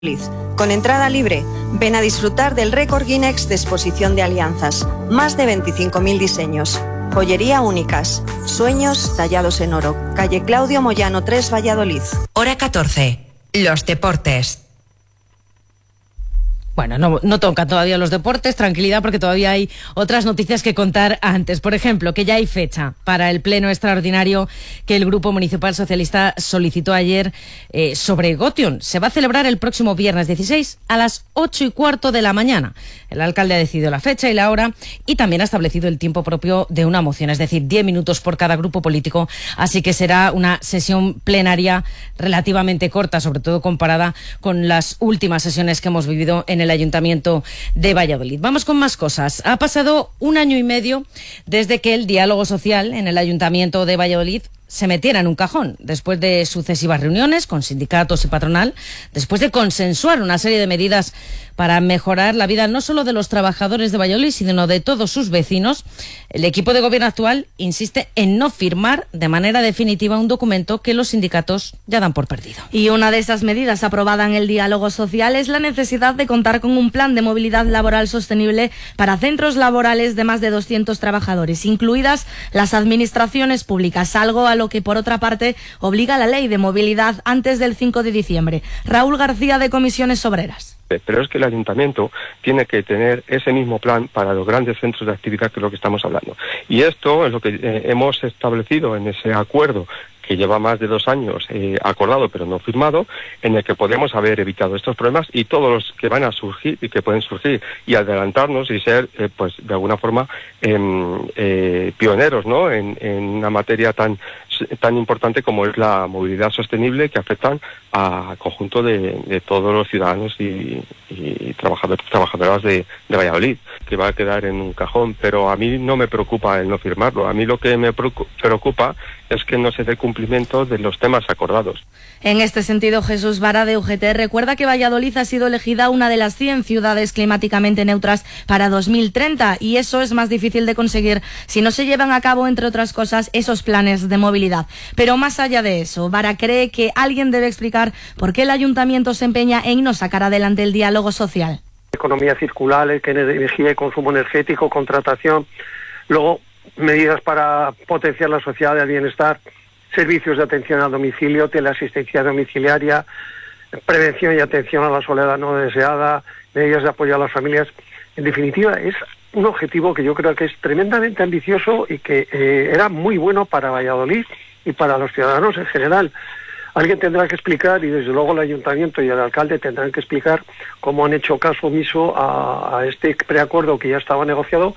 Con entrada libre, ven a disfrutar del récord Guinness de exposición de alianzas. Más de 25.000 diseños. Joyería únicas. Sueños tallados en oro. Calle Claudio Moyano 3, Valladolid. Hora 14. Los deportes. Bueno, no tocan todavía los deportes, tranquilidad, porque todavía hay otras noticias que contar antes. Por ejemplo, que ya hay fecha para el pleno extraordinario que el Grupo Municipal Socialista solicitó ayer sobre Gotion. Se va a celebrar el próximo viernes 16 a las 8:15 de la mañana. El alcalde ha decidido la fecha y la hora y también ha establecido el tiempo propio de una moción, es decir, 10 minutos por cada grupo político. Así que será una sesión plenaria relativamente corta, sobre todo comparada con las últimas sesiones que hemos vivido en el Ayuntamiento de Valladolid. Vamos con más cosas. Ha pasado 1 año y medio desde que el diálogo social en el Ayuntamiento de Valladolid se metiera en un cajón, después de sucesivas reuniones con sindicatos y patronal, después de consensuar una serie de medidas para mejorar la vida no solo de los trabajadores de Valladolid, sino de todos sus vecinos. El equipo de gobierno actual insiste en no firmar de manera definitiva un documento que los sindicatos ya dan por perdido. Y una de esas medidas aprobada en el diálogo social es la necesidad de contar con un plan de movilidad laboral sostenible para centros laborales de más de 200 trabajadores, incluidas las administraciones públicas, algo a lo que por otra parte obliga la ley de movilidad antes del 5 de diciembre. Raúl García, de Comisiones Obreras. Pero es que el ayuntamiento tiene que tener ese mismo plan para los grandes centros de actividad, que es lo que estamos hablando. Y esto es lo que hemos establecido en ese acuerdo que lleva más de 2 años acordado pero no firmado, en el que podemos haber evitado estos problemas y todos los que van a surgir y que pueden surgir, y adelantarnos y ser pues de alguna forma pioneros, ¿no? en una materia tan importante como es la movilidad sostenible, que afectan al conjunto de todos los ciudadanos y trabajadoras de Valladolid, que va a quedar en un cajón. Pero a mí no me preocupa el no firmarlo. A mí lo que me preocupa es que no se dé cumplimiento de los temas acordados. En este sentido, Jesús Vara, de UGT, recuerda que Valladolid ha sido elegida una de las 100 ciudades climáticamente neutras para 2030, y eso es más difícil de conseguir si no se llevan a cabo, entre otras cosas, esos planes de movilidad. Pero más allá de eso, Vara cree que alguien debe explicar por qué el ayuntamiento se empeña en no sacar adelante el diálogo social. Economía circular, energía y consumo energético, contratación, luego medidas para potenciar la sociedad del bienestar, servicios de atención a domicilio, teleasistencia domiciliaria, prevención y atención a la soledad no deseada, medidas de apoyo a las familias. En definitiva, es un objetivo que yo creo que es tremendamente ambicioso y que era muy bueno para Valladolid y para los ciudadanos en general. Alguien tendrá que explicar, y desde luego el ayuntamiento y el alcalde tendrán que explicar cómo han hecho caso omiso a este preacuerdo que ya estaba negociado.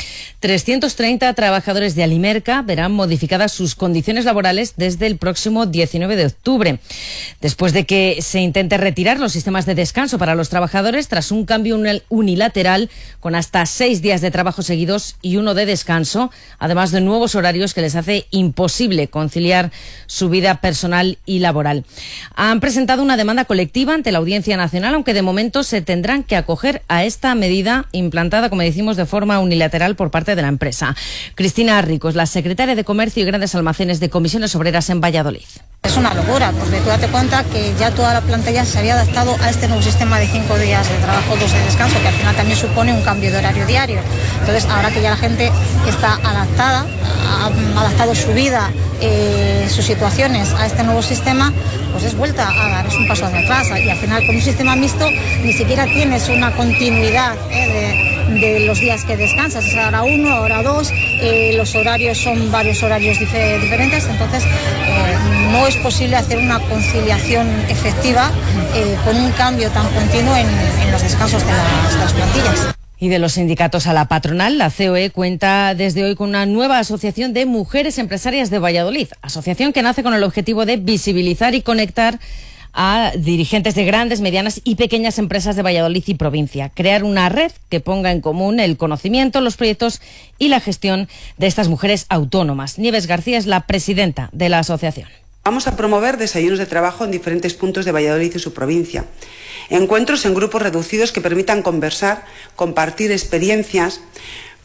330 trabajadores de Alimerca verán modificadas sus condiciones laborales desde el próximo 19 de octubre. Después de que se intente retirar los sistemas de descanso para los trabajadores tras un cambio unilateral con hasta 6 días de trabajo seguidos y 1 de descanso, además de nuevos horarios que les hace imposible conciliar su vida personal y laboral. Han presentado una demanda colectiva ante la Audiencia Nacional, aunque de momento se tendrán que acoger a esta medida implantada, como decimos, de forma unilateral por parte de la empresa. Cristina Rico es la secretaria de Comercio y Grandes Almacenes de Comisiones Obreras en Valladolid. Es una locura, porque tú date cuenta que ya toda la plantilla se había adaptado a este nuevo sistema de 5 días de trabajo, 2 de descanso, que al final también supone un cambio de horario diario. Entonces, ahora que ya la gente está adaptada, ha adaptado su vida, sus situaciones a este nuevo sistema, pues es vuelta a dar, es un paso hacia atrás. Y al final, con un sistema mixto, ni siquiera tienes una continuidad de los días que descansas. Es ahora 1, ahora 2, los horarios son varios horarios diferentes, entonces no es posible hacer una conciliación efectiva con un cambio tan continuo en los descansos de las plantillas. Y de los sindicatos a la patronal, la COE cuenta desde hoy con una nueva asociación de mujeres empresarias de Valladolid, asociación que nace con el objetivo de visibilizar y conectar a dirigentes de grandes, medianas y pequeñas empresas de Valladolid y provincia. Crear una red que ponga en común el conocimiento, los proyectos y la gestión de estas mujeres autónomas. Nieves García es la presidenta de la asociación. Vamos a promover desayunos de trabajo en diferentes puntos de Valladolid y su provincia. Encuentros en grupos reducidos que permitan conversar, compartir experiencias,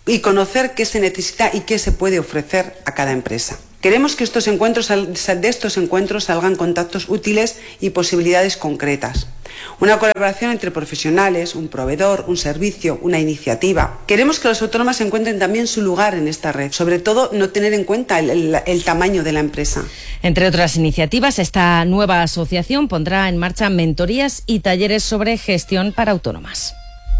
y conocer qué se necesita y qué se puede ofrecer a cada empresa. Queremos que de estos encuentros salgan contactos útiles y posibilidades concretas. Una colaboración entre profesionales, un proveedor, un servicio, una iniciativa. Queremos que las autónomas encuentren también su lugar en esta red, sobre todo no tener en cuenta el tamaño de la empresa. Entre otras iniciativas, esta nueva asociación pondrá en marcha mentorías y talleres sobre gestión para autónomas.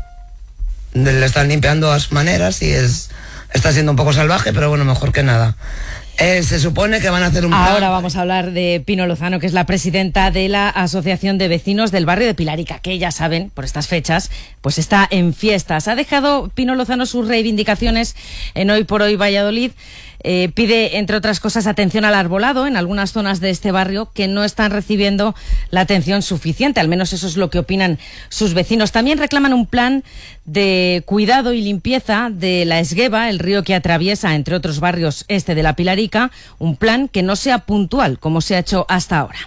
Le están limpiando a sus maneras y está siendo un poco salvaje, pero bueno, mejor que nada. Se supone que van a hacer un plan. Ahora vamos a hablar de Pino Lozano, que es la presidenta de la Asociación de Vecinos del barrio de Pilarica, que ya saben, por estas fechas, pues está en fiestas. Ha dejado Pino Lozano sus reivindicaciones en Hoy por Hoy Valladolid. Pide, entre otras cosas, atención al arbolado en algunas zonas de este barrio que no están recibiendo la atención suficiente. Al menos eso es lo que opinan sus vecinos. También reclaman un plan de cuidado y limpieza de la Esgueva, el río que atraviesa, entre otros barrios, este de la Pilarica. Un plan que no sea puntual, como se ha hecho hasta ahora.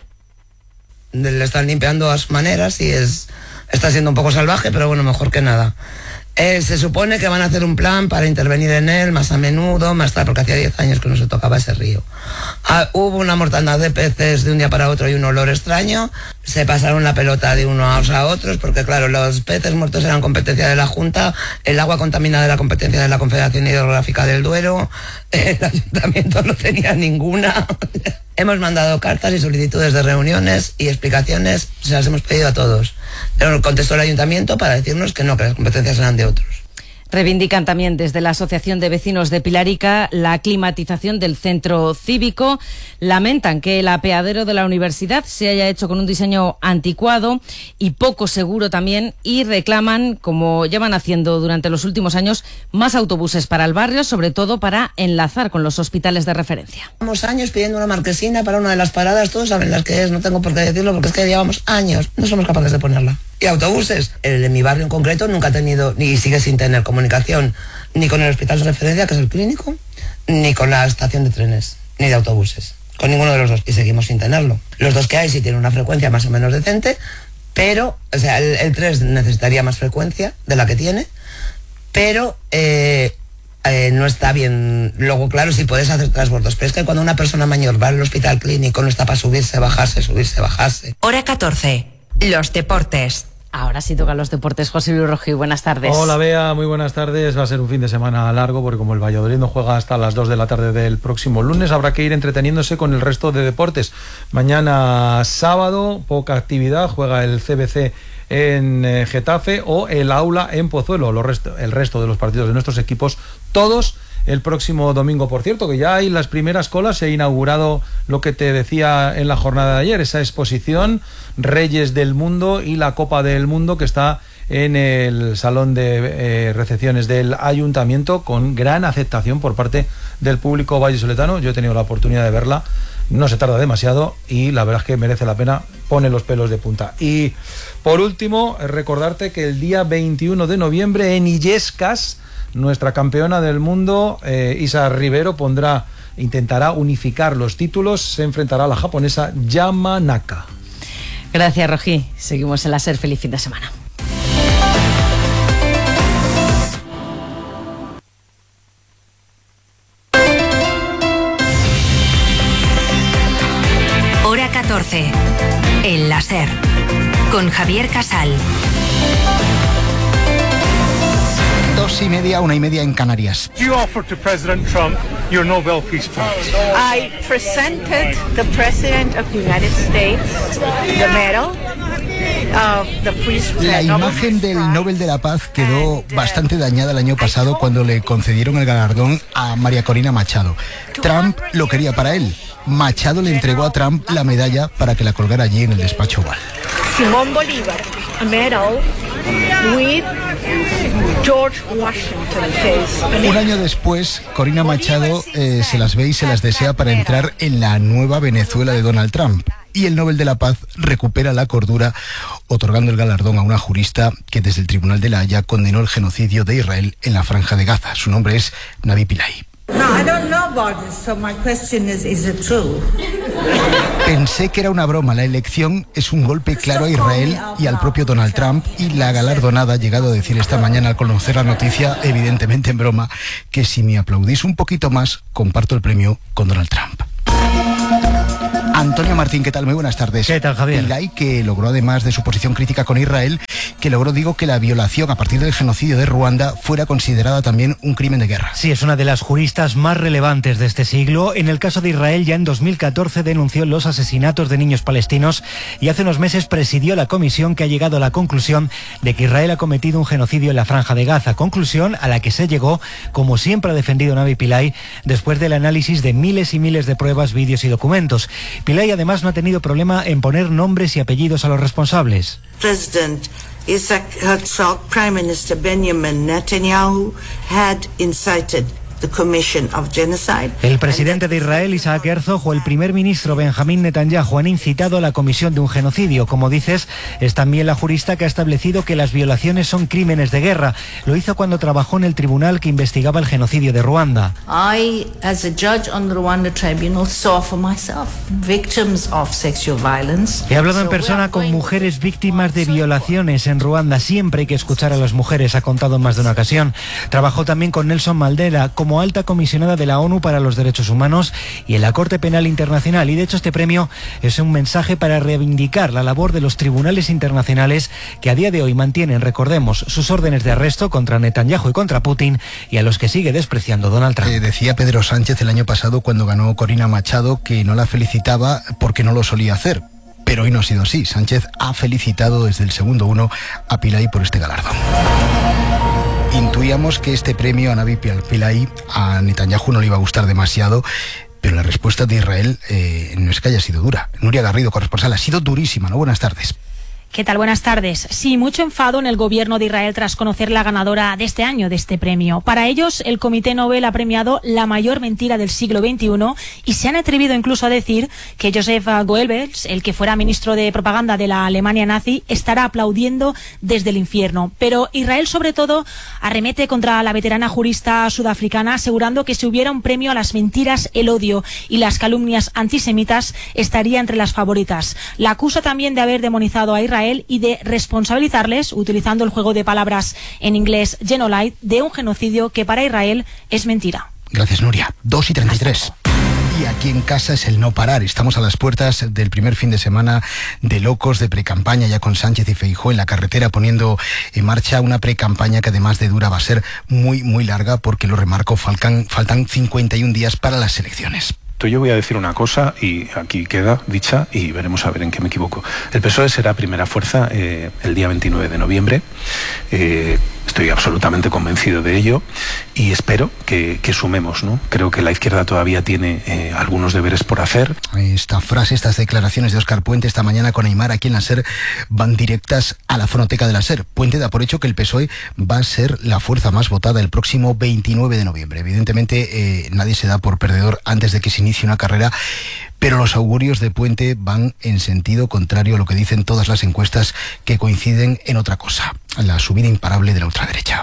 Le están limpiando a sus maneras y está siendo un poco salvaje, pero bueno, mejor que nada. Se supone que van a hacer un plan para intervenir en él más a menudo, más tarde, porque hacía 10 años que no se tocaba ese río. Hubo una mortandad de peces de un día para otro y un olor extraño. Se pasaron la pelota de unos a otros, porque claro, los peces muertos eran competencia de la Junta, el agua contaminada era competencia de la Confederación Hidrográfica del Duero, el Ayuntamiento no tenía ninguna. Hemos mandado cartas y solicitudes de reuniones y explicaciones, se las hemos pedido a todos. Pero contestó el Ayuntamiento para decirnos que no, que las competencias eran de otros. Reivindican también desde la Asociación de Vecinos de Pilarica la climatización del centro cívico. Lamentan que el apeadero de la universidad se haya hecho con un diseño anticuado y poco seguro también, y reclaman, como llevan haciendo durante los últimos años, más autobuses para el barrio, sobre todo para enlazar con los hospitales de referencia. Llevamos años pidiendo una marquesina para una de las paradas, todos saben las que es, no tengo por qué decirlo porque es que llevamos años, no somos capaces de ponerla. Y autobuses. En mi barrio en concreto nunca ha tenido, ni sigue sin tener comunicación, ni con el hospital de referencia, que es el clínico, ni con la estación de trenes, ni de autobuses. Con ninguno de los dos. Y seguimos sin tenerlo. Los dos que hay sí tienen una frecuencia más o menos decente, pero, o sea, el 3 necesitaría más frecuencia de la que tiene, pero no está bien. Luego, claro, si puedes hacer transbordos, pero es que cuando una persona mayor va al hospital clínico no está para subirse, bajarse, subirse, bajarse. Hora 14. Los deportes. Ahora sí tocan los deportes. José Luis Rojí, buenas tardes. Hola Bea, muy buenas tardes. Va a ser un fin de semana largo porque como el Valladolid no juega hasta las 2 de la tarde del próximo lunes, habrá que ir entreteniéndose con el resto de deportes. Mañana sábado, poca actividad, juega el CBC en Getafe o el Aula en Pozuelo. El resto de los partidos de nuestros equipos, todos el próximo domingo. Por cierto, que ya hay las primeras colas, se ha inaugurado lo que te decía en la jornada de ayer, esa exposición Reyes del Mundo y la Copa del Mundo, que está en el salón de recepciones del Ayuntamiento, con gran aceptación por parte del público vallisoletano. Yo he tenido la oportunidad de verla, no se tarda demasiado y la verdad es que merece la pena, pone los pelos de punta. Y por último, recordarte que el día 21 de noviembre en Illescas, nuestra campeona del mundo, Isa Rivero, intentará unificar los títulos, se enfrentará a la japonesa Yamanaka. Gracias, Rojí. Seguimos en la SER. Feliz fin de semana. Hora 14. En la SER. Con Javier Casal. 2:30, 1:30 en Canarias. You offered to President Trump your Nobel Peace Prize. I presented the President of the United States the medal of the Peace Prize. La imagen del Nobel de la Paz quedó bastante dañada el año pasado cuando le concedieron el galardón a María Corina Machado. Trump lo quería para él. Machado le entregó a Trump la medalla para que la colgara allí en el despacho Oval. Simón Bolívar, a medal with George Washington. Un año después, Corina Machado se las ve y se las desea para entrar en la nueva Venezuela de Donald Trump. Y el Nobel de la Paz recupera la cordura otorgando el galardón a una jurista que desde el Tribunal de la Haya condenó el genocidio de Israel en la Franja de Gaza. Su nombre es Navi Pillay. No, I don't know about this, so my question is it true? Pensé que era una broma. La elección es un golpe claro a Israel y al propio Donald Trump, y la galardonada ha llegado a decir esta mañana al conocer la noticia, evidentemente en broma, que si me aplaudís un poquito más, comparto el premio con Donald Trump. Antonio Martín, ¿qué tal? Muy buenas tardes. ¿Qué tal, Javier? Pillay, que logró, además de su posición crítica con Israel, que logró, que la violación a partir del genocidio de Ruanda fuera considerada también un crimen de guerra. Sí, es una de las juristas más relevantes de este siglo. En el caso de Israel, ya en 2014 denunció los asesinatos de niños palestinos y hace unos meses presidió la comisión que ha llegado a la conclusión de que Israel ha cometido un genocidio en la Franja de Gaza. Conclusión a la que se llegó, como siempre ha defendido Navi Pillay, después del análisis de miles y miles de pruebas, vídeos y documentos. Pillay además no ha tenido problema en poner nombres y apellidos a los responsables. President Isaac Herzog, Prime Minister Benjamin Netanyahu had incited the commission of genocide. El presidente de Israel, Isaac Herzog, o el primer ministro Benjamín Netanyahu han incitado a la comisión de un genocidio. Como dices, es también la jurista que ha establecido que las violaciones son crímenes de guerra. Lo hizo cuando trabajó en el tribunal que investigaba el genocidio de Ruanda. I, as a judge on the Rwanda Tribunal, saw for myself victims of sexual violence. He hablado en persona con mujeres víctimas de violaciones en Ruanda. Siempre hay que escuchar a las mujeres, ha contado en más de una ocasión. Trabajó también con Nelson Mandela como alta comisionada de la ONU para los Derechos Humanos y en la Corte Penal Internacional. Y de hecho este premio es un mensaje para reivindicar la labor de los tribunales internacionales que a día de hoy mantienen, recordemos, sus órdenes de arresto contra Netanyahu y contra Putin, y a los que sigue despreciando Donald Trump. Decía Pedro Sánchez el año pasado, cuando ganó Corina Machado, que no la felicitaba porque no lo solía hacer. Pero hoy no ha sido así. Sánchez ha felicitado desde el segundo uno a Pillay por este galardón. Intuíamos que este premio a Navi Pillay a Netanyahu no le iba a gustar demasiado, pero la respuesta de Israel no es que haya sido dura. Nuria Garrido, corresponsal, ha sido durísima, ¿no? Buenas tardes. ¿Qué tal? Buenas tardes. Sí, mucho enfado en el gobierno de Israel tras conocer la ganadora de este año de este premio. Para ellos, el Comité Nobel ha premiado la mayor mentira del siglo XXI y se han atrevido incluso a decir que Joseph Goebbels, el que fuera ministro de propaganda de la Alemania nazi, estará aplaudiendo desde el infierno. Pero Israel, sobre todo, arremete contra la veterana jurista sudafricana, asegurando que si hubiera un premio a las mentiras, el odio y las calumnias antisemitas, estaría entre las favoritas. La acusa también de haber demonizado a Israel y de responsabilizarles, utilizando el juego de palabras en inglés genocide, de un genocidio que para Israel es mentira. Gracias, Nuria. 2:33. Y aquí en casa es el no parar. Estamos a las puertas del primer fin de semana de locos, de precampaña, ya con Sánchez y Feijóo en la carretera poniendo en marcha una precampaña que además de dura va a ser muy, muy larga, porque lo remarco, faltan 51 días para las elecciones. Yo voy a decir una cosa y aquí queda dicha y veremos a ver en qué me equivoco. El PSOE será primera fuerza el día 29 de noviembre. Estoy absolutamente convencido de ello y espero que sumemos, ¿no? Creo que la izquierda todavía tiene algunos deberes por hacer. Esta frase, estas declaraciones de Óscar Puente esta mañana con Aimar aquí en la SER van directas a la fonoteca de la SER. Puente da por hecho que el PSOE va a ser la fuerza más votada el próximo 29 de noviembre. Evidentemente nadie se da por perdedor antes de que se inicie una carrera, pero los augurios de Puente van en sentido contrario a lo que dicen todas las encuestas, que coinciden en otra cosa: la subida imparable de la ultraderecha.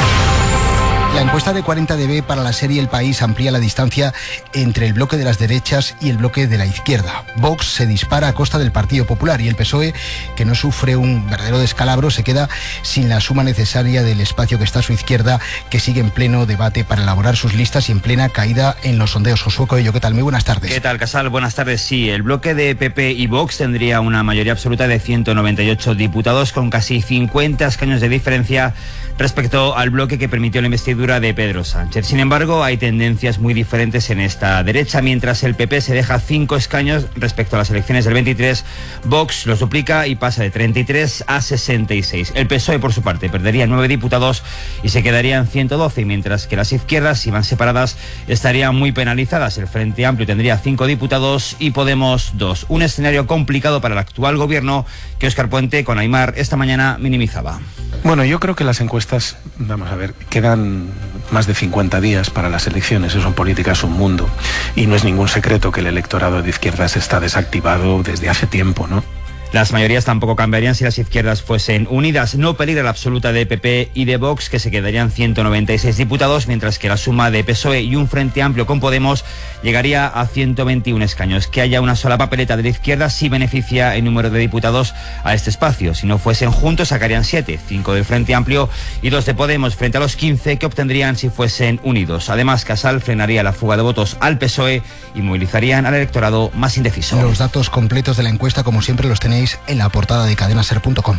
La encuesta de 40dB para la serie El País amplía la distancia entre el bloque de las derechas y el bloque de la izquierda. Vox se dispara a costa del Partido Popular y el PSOE, que no sufre un verdadero descalabro, se queda sin la suma necesaria del espacio que está a su izquierda, que sigue en pleno debate para elaborar sus listas y en plena caída en los sondeos. Josué Coello, ¿qué tal? Muy buenas tardes. ¿Qué tal, Casal? Buenas tardes. Sí, el bloque de PP y Vox tendría una mayoría absoluta de 198 diputados, con casi 50 escaños de diferencia respecto al bloque que permitió la investidura de Pedro Sánchez. Sin embargo, hay tendencias muy diferentes en esta derecha. Mientras el PP se deja 5 escaños respecto a las elecciones del 23, Vox los duplica y pasa de 33 a 66. El PSOE, por su parte, perdería 9 diputados y se quedarían 112, mientras que las izquierdas, si van separadas, estarían muy penalizadas. El Frente Amplio tendría 5 diputados y Podemos 2. Un escenario complicado para el actual gobierno que Óscar Puente, con Aimar, esta mañana minimizaba. Bueno, yo creo que las encuestas, vamos a ver, quedan más de 50 días para las elecciones. Eso en política es un mundo. Y no es ningún secreto que el electorado de izquierdas está desactivado desde hace tiempo, ¿no? Las mayorías tampoco cambiarían si las izquierdas fuesen unidas. No peligra la absoluta de PP y de Vox, que se quedarían 196 diputados, mientras que la suma de PSOE y un Frente Amplio con Podemos llegaría a 121 escaños. Que haya una sola papeleta de la izquierda sí beneficia el número de diputados a este espacio. Si no fuesen juntos sacarían 7, 5 del Frente Amplio y 2 de Podemos, frente a los 15 que obtendrían si fuesen unidos. Además, Casal frenaría la fuga de votos al PSOE y movilizarían al electorado más indeciso. Los datos completos de la encuesta, como siempre, los tenéis en la portada de cadenaser.com.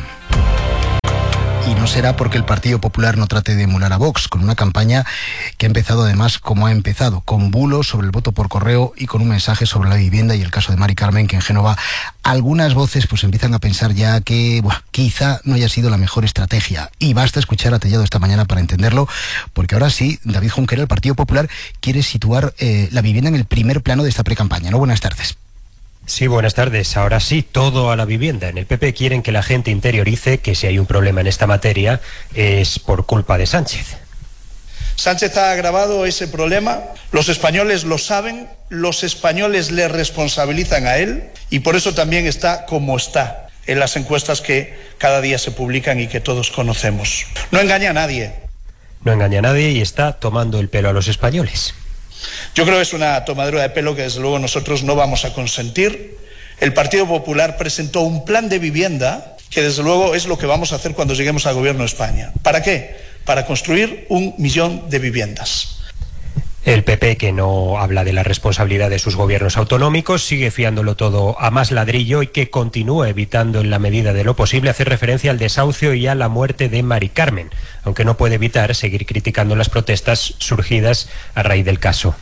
Y no será porque el Partido Popular no trate de emular a Vox, con una campaña que ha empezado además como ha empezado, con bulos sobre el voto por correo y con un mensaje sobre la vivienda y el caso de Mari Carmen, que en Génova algunas voces pues empiezan a pensar ya que quizá no haya sido la mejor estrategia. Y basta escuchar a Tellado esta mañana para entenderlo, porque ahora sí, David Junquera, el Partido Popular, quiere situar la vivienda en el primer plano de esta precampaña. ¿No? Buenas tardes. Sí, buenas tardes. Ahora sí, todo a la vivienda. En el PP quieren que la gente interiorice que si hay un problema en esta materia es por culpa de Sánchez. Sánchez ha agravado ese problema, los españoles lo saben, los españoles le responsabilizan a él y por eso también está como está en las encuestas que cada día se publican y que todos conocemos. No engaña a nadie. No engaña a nadie y está tomando el pelo a los españoles. Yo creo que es una tomadura de pelo que desde luego nosotros no vamos a consentir. El Partido Popular presentó un plan de vivienda que desde luego es lo que vamos a hacer cuando lleguemos al gobierno de España. ¿Para qué? Para construir 1 millón de viviendas. El PP, que no habla de la responsabilidad de sus gobiernos autonómicos, sigue fiándolo todo a más ladrillo y que continúa evitando en la medida de lo posible hacer referencia al desahucio y a la muerte de Mari Carmen, aunque no puede evitar seguir criticando las protestas surgidas a raíz del caso.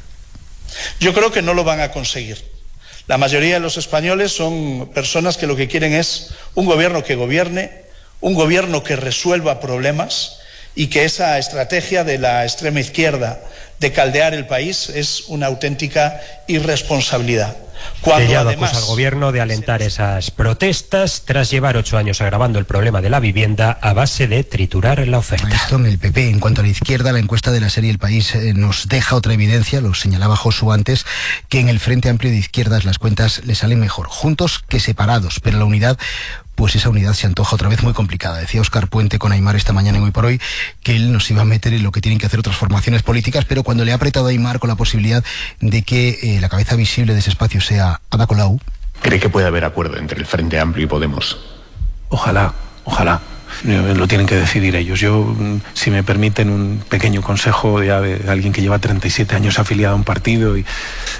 Yo creo que no lo van a conseguir. La mayoría de los españoles son personas que lo que quieren es un gobierno que gobierne, un gobierno que resuelva problemas y que esa estrategia de la extrema izquierda de caldear el país es una auténtica irresponsabilidad. Tellado acusa al gobierno de alentar esas protestas tras llevar 8 años agravando el problema de la vivienda a base de triturar la oferta. Esto en el PP. En cuanto a la izquierda, la encuesta de la serie El País nos deja otra evidencia, lo señalaba Josu antes, que en el Frente Amplio de Izquierdas las cuentas le salen mejor juntos que separados, pero la unidad, pues esa unidad se antoja otra vez muy complicada. Decía Óscar Puente con Aimar esta mañana en Hoy por Hoy que él nos iba a meter en lo que tienen que hacer otras formaciones políticas, pero cuando le ha apretado a Aimar con la posibilidad de que la cabeza visible de ese espacio sea Ada Colau. ¿Cree que puede haber acuerdo entre el Frente Amplio y Podemos? Ojalá, ojalá. Lo tienen que decidir ellos. Yo, si me permiten un pequeño consejo ya de alguien que lleva 37 años afiliado a un partido, y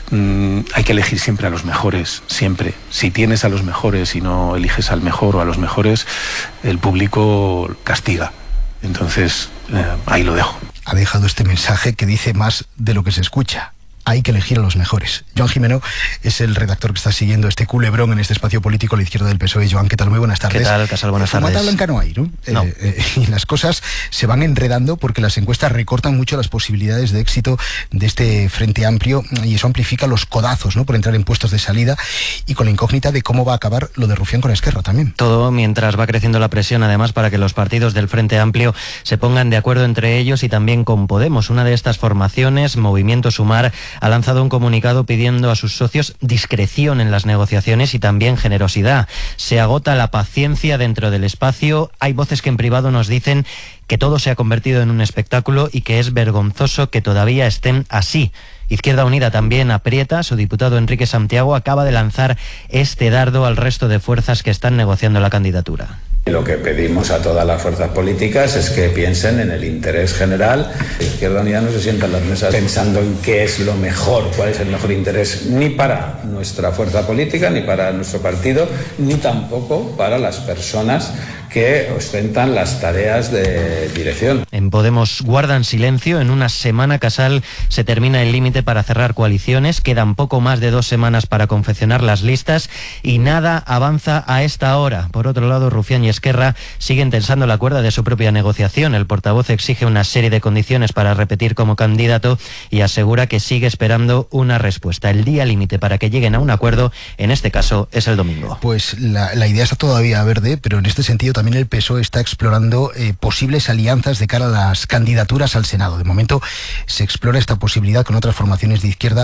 hay que elegir siempre a los mejores, siempre. Si tienes a los mejores y no eliges al mejor o a los mejores, el público castiga. Entonces, ahí lo dejo. Ha dejado este mensaje que dice más de lo que se escucha. Hay que elegir a los mejores. Joan Jimeno es el redactor que está siguiendo este culebrón en este espacio político a la izquierda del PSOE. Joan, ¿qué tal? Muy buenas tardes. ¿Qué tal, Casal? Buenas tardes. Fumata blanca no hay, ¿no? No. Y las cosas se van enredando porque las encuestas recortan mucho las posibilidades de éxito de este Frente Amplio y eso amplifica los codazos, ¿no?, por entrar en puestos de salida y con la incógnita de cómo va a acabar lo de Rufián con Esquerra también. Todo mientras va creciendo la presión, además, para que los partidos del Frente Amplio se pongan de acuerdo entre ellos y también con Podemos. Una de estas formaciones, Movimiento Sumar, ha lanzado un comunicado pidiendo a sus socios discreción en las negociaciones y también generosidad. Se agota la paciencia dentro del espacio. Hay voces que en privado nos dicen que todo se ha convertido en un espectáculo y que es vergonzoso que todavía estén así. Izquierda Unida también aprieta. Su diputado Enrique Santiago acaba de lanzar este dardo al resto de fuerzas que están negociando la candidatura. Lo que pedimos a todas las fuerzas políticas es que piensen en el interés general. Izquierda Unida no se sienta en las mesas pensando en qué es lo mejor, cuál es el mejor interés, ni para nuestra fuerza política, ni para nuestro partido, ni tampoco para las personas que ostentan las tareas de dirección. En Podemos guardan silencio. En una semana, Casal, se termina el límite para cerrar coaliciones. Quedan poco más de 2 semanas para confeccionar las listas y nada avanza a esta hora. Por otro lado, Rufián y Esquerra siguen tensando la cuerda de su propia negociación. El portavoz exige una serie de condiciones para repetir como candidato y asegura que sigue esperando una respuesta. El día límite para que lleguen a un acuerdo, en este caso, es el domingo. Pues la idea está todavía verde, pero en este sentido también el PSOE está explorando posibles alianzas de cara a las candidaturas al Senado. De momento se explora esta posibilidad con otras formaciones de izquierda,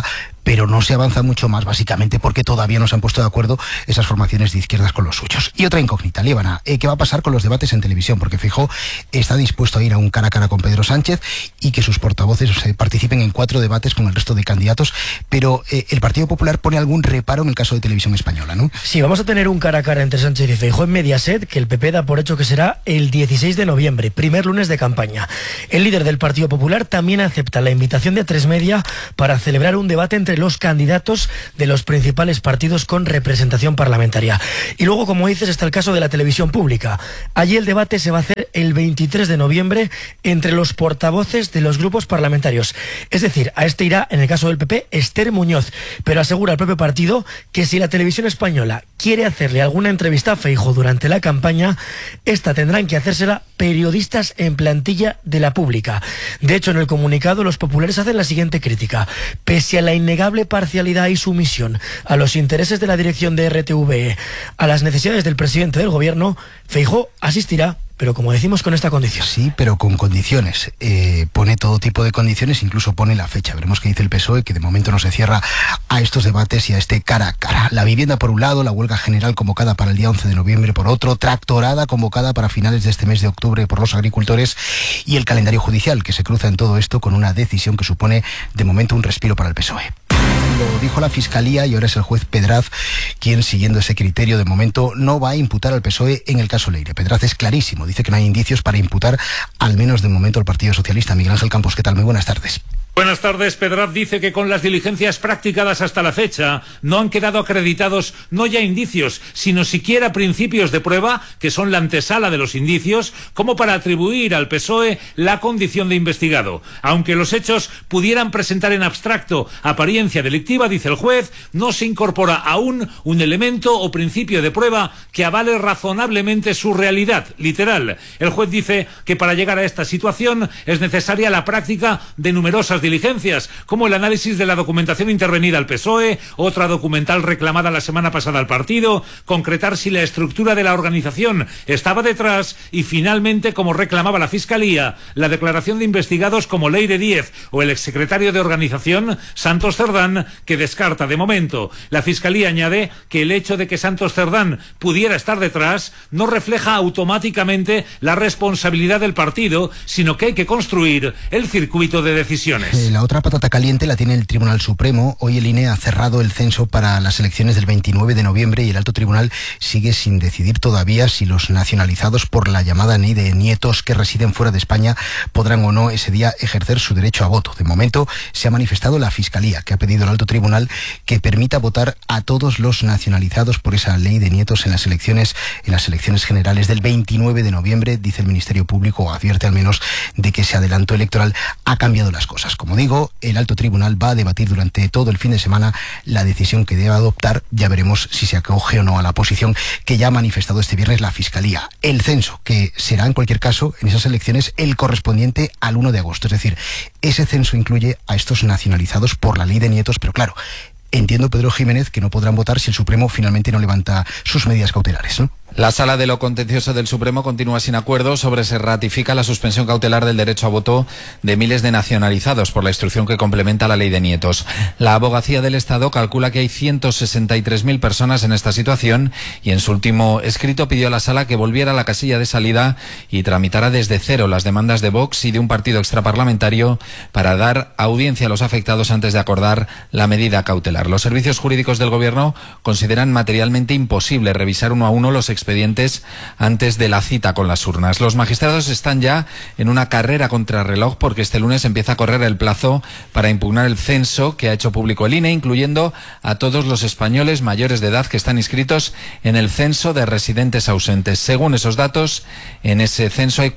pero no se avanza mucho más, básicamente porque todavía no se han puesto de acuerdo esas formaciones de izquierdas con los suyos. Y otra incógnita, Líbana, ¿qué va a pasar con los debates en televisión? Porque Feijóo está dispuesto a ir a un cara a cara con Pedro Sánchez y que sus portavoces participen en 4 debates con el resto de candidatos, pero el Partido Popular pone algún reparo en el caso de Televisión Española, ¿no? Sí, vamos a tener un cara a cara entre Sánchez y Feijóo en Mediaset, que el PP da por hecho que será el 16 de noviembre, primer lunes de campaña. El líder del Partido Popular también acepta la invitación de A3 Media para celebrar un debate entre los candidatos de los principales partidos con representación parlamentaria. Y luego, como dices, está el caso de la televisión pública. Allí el debate se va a hacer el 23 de noviembre entre los portavoces de los grupos parlamentarios. Es decir, a este irá, en el caso del PP, Esther Muñoz, pero asegura el propio partido que si la televisión española quiere hacerle alguna entrevista a Feijóo durante la campaña, esta tendrán que hacérsela periodistas en plantilla de la pública. De hecho, en el comunicado los populares hacen la siguiente crítica: pese a la innegable parcialidad y sumisión a los intereses de la dirección de RTVE, a las necesidades del presidente del gobierno, Feijóo asistirá, pero como decimos, con esta condición. Sí, pero con condiciones. Pone todo tipo de condiciones, incluso pone la fecha. Veremos qué dice el PSOE, que de momento no se cierra a estos debates y a este cara a cara. La vivienda por un lado, la huelga general convocada para el día 11 de noviembre por otro, tractorada convocada para finales de este mes de octubre por los agricultores, y el calendario judicial que se cruza en todo esto con una decisión que supone de momento un respiro para el PSOE. Lo dijo la Fiscalía y ahora es el juez Pedraz quien, siguiendo ese criterio, de momento no va a imputar al PSOE en el caso Leire. Pedraz es clarísimo, dice que no hay indicios para imputar, al menos de momento, al Partido Socialista. Miguel Ángel Campos, ¿qué tal? Muy buenas tardes. Buenas tardes. Pedraz dice que con las diligencias practicadas hasta la fecha no han quedado acreditados no ya indicios, sino siquiera principios de prueba, que son la antesala de los indicios, como para atribuir al PSOE la condición de investigado. Aunque los hechos pudieran presentar en abstracto apariencia delictiva, dice el juez, no se incorpora aún un elemento o principio de prueba que avale razonablemente su realidad literal. El juez dice que para llegar a esta situación es necesaria la práctica de numerosas diligencias, como el análisis de la documentación intervenida al PSOE, otra documental reclamada la semana pasada al partido, concretar si la estructura de la organización estaba detrás y, finalmente, como reclamaba la Fiscalía, la declaración de investigados como Leire Díez o el exsecretario de organización, Santos Cerdán, que descarta de momento. La Fiscalía añade que el hecho de que Santos Cerdán pudiera estar detrás no refleja automáticamente la responsabilidad del partido, sino que hay que construir el circuito de decisiones. La otra patata caliente la tiene el Tribunal Supremo. Hoy el INE ha cerrado el censo para las elecciones del 29 de noviembre y el Alto Tribunal sigue sin decidir todavía si los nacionalizados por la llamada ley de nietos que residen fuera de España podrán o no ese día ejercer su derecho a voto. De momento se ha manifestado la Fiscalía, que ha pedido al Alto Tribunal que permita votar a todos los nacionalizados por esa ley de nietos en las elecciones generales del 29 de noviembre. Dice el Ministerio Público, o advierte al menos, de que ese adelanto electoral ha cambiado las cosas. Como digo, el Alto Tribunal va a debatir durante todo el fin de semana la decisión que deba adoptar. Ya veremos si se acoge o no a la posición que ya ha manifestado este viernes la Fiscalía. El censo, que será en cualquier caso en esas elecciones el correspondiente al 1 de agosto. Es decir, ese censo incluye a estos nacionalizados por la ley de nietos, pero claro, entiendo, Pedro Jiménez, que no podrán votar si el Supremo finalmente no levanta sus medidas cautelares, ¿no? La Sala de lo Contencioso del Supremo continúa sin acuerdo sobre si ratifica la suspensión cautelar del derecho a voto de miles de nacionalizados por la instrucción que complementa la ley de nietos. La Abogacía del Estado calcula que hay 163.000 personas en esta situación y en su último escrito pidió a la Sala que volviera a la casilla de salida y tramitara desde cero las demandas de Vox y de un partido extraparlamentario para dar audiencia a los afectados antes de acordar la medida cautelar. Los servicios jurídicos del Gobierno consideran materialmente imposible revisar uno a uno los expedientes antes de la cita con las urnas. Los magistrados están ya en una carrera contrarreloj porque este lunes empieza a correr el plazo para impugnar el censo que ha hecho público el INE, incluyendo a todos los españoles mayores de edad que están inscritos en el censo de residentes ausentes. Según esos datos, en ese censo hay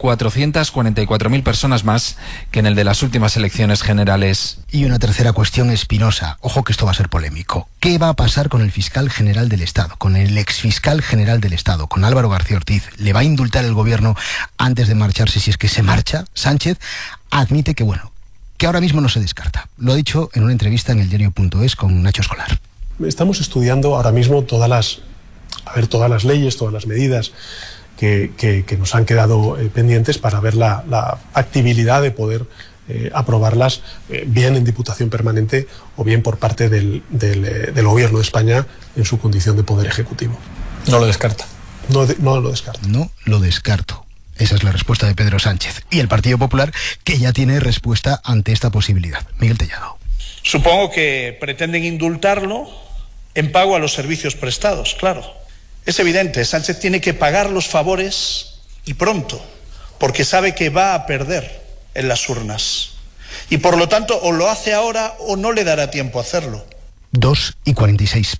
444.000 personas más que en el de las últimas elecciones generales. Y una tercera cuestión espinosa. Ojo que esto va a ser polémico. ¿Qué va a pasar con el fiscal general del Estado, con el exfiscal general del Estado, con Álvaro García Ortiz? ¿Le va a indultar el gobierno antes de marcharse, si es que se marcha? Sánchez admite que, bueno, que ahora mismo no se descarta. Lo ha dicho en una entrevista en el diario.es con Nacho Escolar. Estamos estudiando ahora mismo todas las leyes, todas las medidas que nos han quedado pendientes para ver la factibilidad de poder aprobarlas bien en Diputación Permanente o bien por parte del Gobierno de España en su condición de Poder Ejecutivo. No lo descarta. No lo descarto. No lo descarto. Esa es la respuesta de Pedro Sánchez. Y el Partido Popular, que ya tiene respuesta ante esta posibilidad. Miguel Tellado. Supongo que pretenden indultarlo en pago a los servicios prestados, claro. Es evidente, Sánchez tiene que pagar los favores y pronto, porque sabe que va a perder en las urnas. Y por lo tanto, o lo hace ahora o no le dará tiempo a hacerlo. 2:46.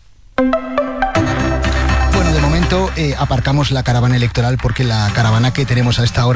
Bueno, de momento aparcamos la caravana electoral porque la caravana que tenemos a esta hora